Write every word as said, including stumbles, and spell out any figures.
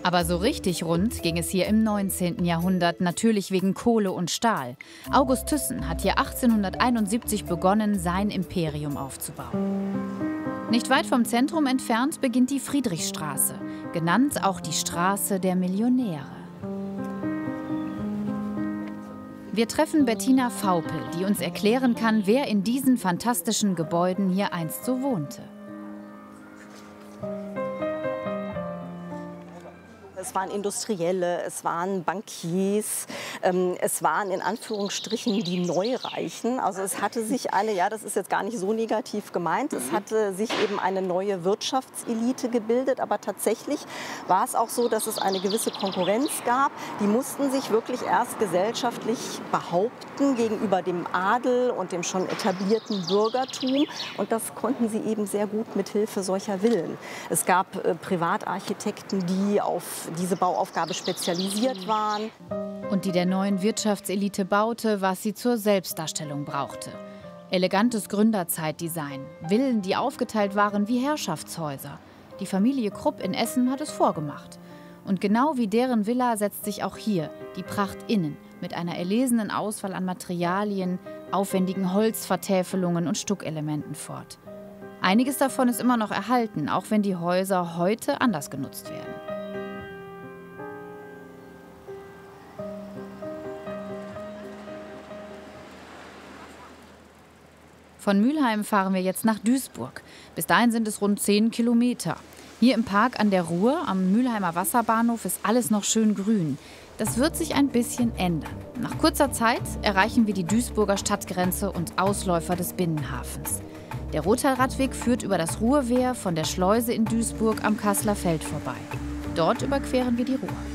Aber so richtig rund ging es hier im neunzehnten Jahrhundert, natürlich wegen Kohle und Stahl. August Thyssen hat hier achtzehnhunderteinundsiebzig begonnen, sein Imperium aufzubauen. Nicht weit vom Zentrum entfernt beginnt die Friedrichstraße, genannt auch die Straße der Millionäre. Wir treffen Bettina Vaupel, die uns erklären kann, wer in diesen fantastischen Gebäuden hier einst so wohnte. Es waren Industrielle, es waren Bankiers, ähm, es waren in Anführungsstrichen die Neureichen. Also es hatte sich eine, ja, das ist jetzt gar nicht so negativ gemeint, es hatte sich eben eine neue Wirtschaftselite gebildet. Aber tatsächlich war es auch so, dass es eine gewisse Konkurrenz gab. Die mussten sich wirklich erst gesellschaftlich behaupten gegenüber dem Adel und dem schon etablierten Bürgertum. Und das konnten sie eben sehr gut mit Hilfe solcher Villen. Es gab äh, Privatarchitekten, die auf diese Bauaufgabe spezialisiert waren. Und die der neuen Wirtschaftselite baute, was sie zur Selbstdarstellung brauchte. Elegantes Gründerzeitdesign, Villen, die aufgeteilt waren wie Herrschaftshäuser. Die Familie Krupp in Essen hat es vorgemacht. Und genau wie deren Villa setzt sich auch hier die Pracht innen mit einer erlesenen Auswahl an Materialien, aufwendigen Holzvertäfelungen und Stuckelementen fort. Einiges davon ist immer noch erhalten, auch wenn die Häuser heute anders genutzt werden. Von Mülheim fahren wir jetzt nach Duisburg. Bis dahin sind es rund zehn Kilometer. Hier im Park an der Ruhr, am Mülheimer Wasserbahnhof, ist alles noch schön grün. Das wird sich ein bisschen ändern. Nach kurzer Zeit erreichen wir die Duisburger Stadtgrenze und Ausläufer des Binnenhafens. Der Rothaarradweg führt über das Ruhrwehr von der Schleuse in Duisburg am Kasseler Feld vorbei. Dort überqueren wir die Ruhr.